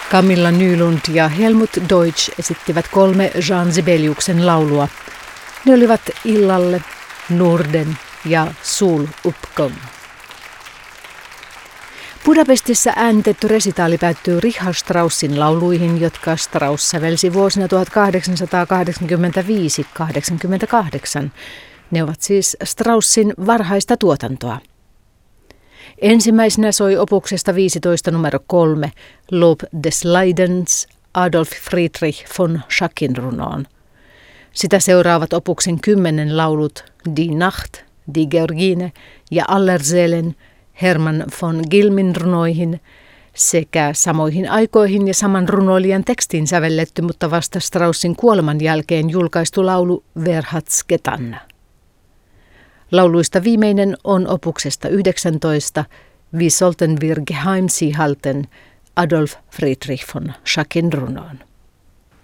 Camilla Nylund ja Helmut Deutsch esittivät 3 Jean Sibeliuksen laulua. Ne olivat Illalle, Norden ja Soluppgång. Budapestissa äänitetty resitaali päättyy Richard Straussin lauluihin, jotka Strauss sävelsi vuosina 1885–88. Ne ovat siis Straussin varhaista tuotantoa. Ensimmäisenä soi opuksesta 15 numero 3 Lob des Leidens Adolf Friedrich von Schakin-runoon. Sitä seuraavat opuksen 10 laulut Die Nacht, Die Georgine ja Allerseelen Hermann von Gilmin runoihin sekä samoihin aikoihin ja saman runoilijan tekstiin sävelletty, mutta vasta Straussin kuoleman jälkeen julkaistu laulu Wer hat's getan. Lauluista viimeinen on opuksesta 19 Wie sollten wir geheim sie halten Adolf Friedrich von Schakin runoon.